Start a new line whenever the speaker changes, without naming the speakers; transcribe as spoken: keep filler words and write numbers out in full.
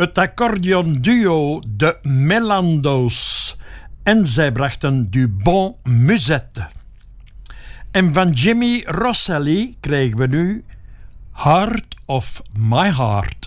Het accordeonduo de Melando's. En zij brachten Du Bon Musette. En van Jimmy Rosselli krijgen we nu Heart of My Heart.